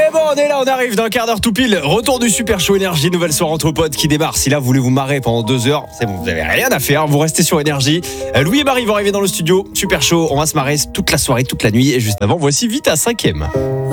C'est bon, on est là, on arrive dans un quart d'heure tout pile. Retour du Super Show Énergie, nouvelle soirée entre potes qui démarre. Si là vous voulez vous marrer pendant 2 heures, c'est bon, vous avez rien à faire, vous restez sur Énergie. Louis et Marie vont arriver dans le studio. Super Show, on va se marrer toute la soirée, toute la nuit. Et juste avant, voici Vite à 5e.